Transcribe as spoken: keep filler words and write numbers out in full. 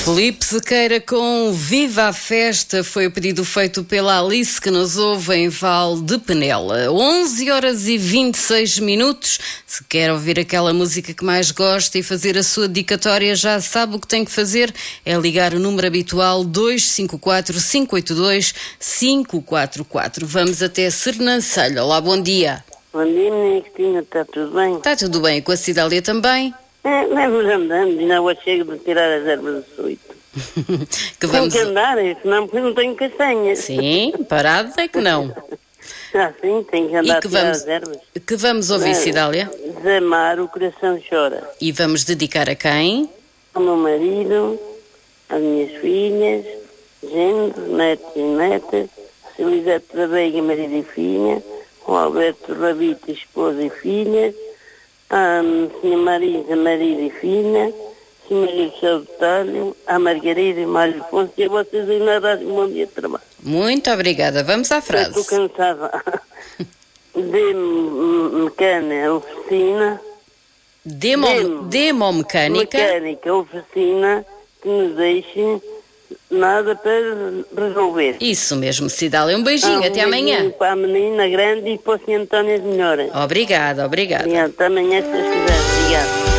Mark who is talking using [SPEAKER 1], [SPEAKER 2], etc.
[SPEAKER 1] Filipe Sequeira com Viva a Festa foi o pedido feito pela Alice, que nos ouve em Val de Penela. onze horas e vinte e seis minutos. Se quer ouvir aquela música que mais gosta e fazer a sua dedicatória, já sabe o que tem que fazer. É ligar o número habitual dois cinco quatro, cinco oito dois, cinco quatro quatro. Vamos até Sernancelho. Olá, bom dia.
[SPEAKER 2] Bom dia, minha Cristina, está tudo bem?
[SPEAKER 1] Está tudo bem, com a Cidália também?
[SPEAKER 2] É, vamos andando, ainda hoje chego de tirar as ervas do suíto.
[SPEAKER 1] que vamos...
[SPEAKER 2] Tenho que andar, senão porque não tenho castanhas.
[SPEAKER 1] Sim, parado é que não.
[SPEAKER 2] Ah, sim, tenho que andar
[SPEAKER 1] E que
[SPEAKER 2] a tirar
[SPEAKER 1] vamos,
[SPEAKER 2] as ervas.
[SPEAKER 1] que vamos ouvir, Cidália?
[SPEAKER 2] Zamar, o coração chora.
[SPEAKER 1] E vamos dedicar a quem?
[SPEAKER 2] Ao meu marido, às minhas filhas, genros, netos e netas, Elisete da Veiga, marido e filha, ao Alberto Rabito, esposa e filha, à senhora Marisa, marido e filha, senhor José do Talho, à Margarida e Mário Afonso, e a vocês aí na rádio, um bom dia de trabalho.
[SPEAKER 1] Muito obrigada. Vamos à frase.
[SPEAKER 2] Estou cansada. Dê-me mecânica, oficina.
[SPEAKER 1] Demo, demomecânica.
[SPEAKER 2] Mecânica, oficina, que nos deixe nada para resolver.
[SPEAKER 1] Isso mesmo, Cidália. Um beijinho.
[SPEAKER 2] Ah,
[SPEAKER 1] até
[SPEAKER 2] um
[SPEAKER 1] amanhã.
[SPEAKER 2] beijinho para a menina grande e para o senhor António de Melhores.
[SPEAKER 1] Obrigada, obrigada.
[SPEAKER 2] Obrigada. Até amanhã, se Deus quiser. Obrigada.